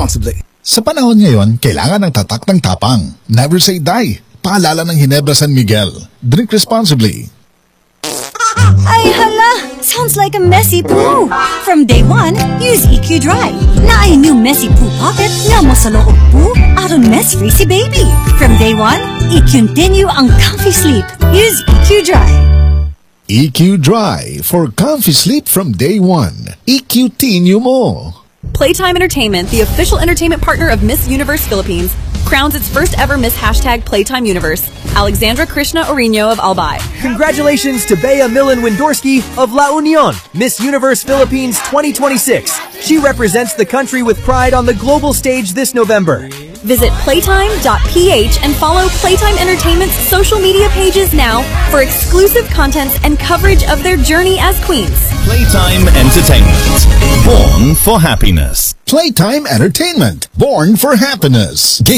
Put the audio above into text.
responsibly. Sa panahon ngayon, kailangan ng tatak ng tapang. Never say die. Paalala ng Ginebra San Miguel. Drink responsibly. Ay hala! Sounds like a messy poo! From day one, use EQ Dry. Na ay new messy poo pocket na mo sa loob poo, aron mess-free si baby. From day one, i-continue ang comfy sleep. Use EQ Dry. EQ Dry for comfy sleep from day one. EQ-tinyo mo. Playtime Entertainment, the official entertainment partner of Miss Universe Philippines, crowns its first ever Miss #Playtime Universe, Alexandra Krishna Orino of Albay. Congratulations to Bea Millen Windorski of La Union, Miss Universe Philippines 2026. She represents the country with pride on the global stage this November. Visit playtime.ph and follow Playtime Entertainment's social media pages now for exclusive contents and coverage of their journey as queens. Playtime Entertainment, born for happiness. Playtime Entertainment, born for happiness.